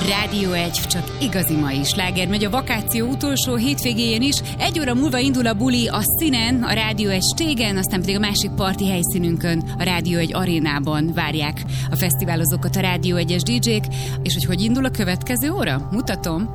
Rádió 1, csak igazi mai sláger megy a vakáció utolsó hétvégéjén is. 1 óra múlva indul a buli a színen, a Rádió 1 stégen, aztán pedig a másik parti helyszínünkön, a Rádió 1 arénában várják a fesztiválozókat a Rádió 1-es DJ-k. És hogy indul a következő óra? Mutatom.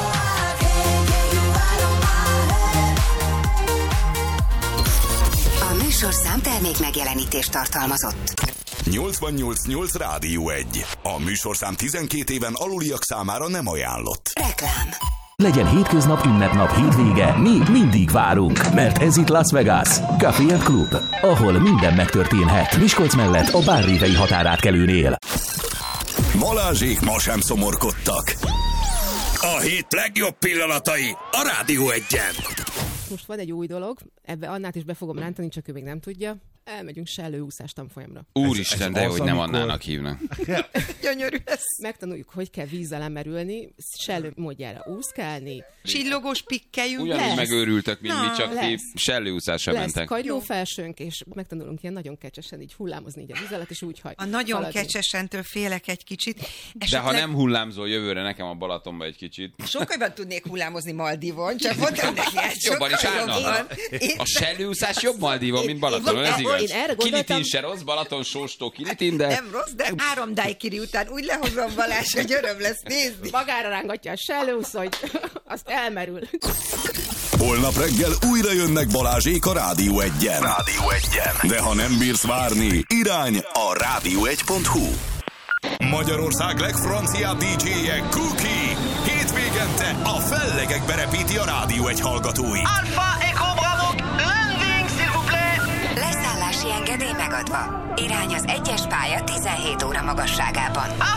A műsorszám termék megjelenítést tartalmazott. 88.8 Rádió 1. A műsorszám 12 éven aluliak számára nem ajánlott. Reklám. Legyen hétköznap, ünnepnap, hétvége, mi mindig várunk, mert ez itt Las Vegas, Café & Club, ahol minden megtörténhet, Miskolc mellett a Bárrévei határátkelőnél. Balázsék ma sem szomorkodtak. A hét legjobb pillanatai a Rádió 1-en. Most van egy új dolog, ebbe Annát is be fogom rántani, csak ő még nem tudja. Elmegyünk sellőúszás tanfolyamra. Úristen, de hogy nem Annának hívnak. Gyönyörű ez. Megtanuljuk, hogy kell vízzel lemerülni, sellő módjára úszkálni. Csillogós pikkeljünk. Ugyanúgy megőrültek, mint mi, csak lesz. ti sellőúszásra mentek. Lesz kagylófelsőnk, és megtanulunk ilyen nagyon kecsesen így hullámozni így a víz alatt, és úgy A nagyon haladni. Kecsesentől félek egy kicsit. De ha nem hullámzol jövőre nekem a Balatonba egy kicsit. Sokkal jobban tudnék hullámozni Maldivon, csak mondtam neki, jobban is állna. A sellőúszás jobb Maldivon, mint Balatonon, ez igaz. Kilitin se rossz, Balaton sóstó Kilitin, de... Nem rossz, de 3 daiquiri után úgy lehozom Balázs, hogy öröm lesz nézni. Magára rángatja a sellőúsz, hogy azt elmerül. Holnap reggel újra jönnek Balázsék a Rádió 1-en. Rádió 1-en. De ha nem bírsz várni, irány a rádió1.hu. Magyarország legfranciább DJ-je Cookie. Hétvégente a fellegekbe repíti a Rádió 1 hallgatói. Alpha Echo Bravo, landing, s'il vous plaît! Leszállási engedély megadva. Irány az 1-es pálya 17 óra magasságában.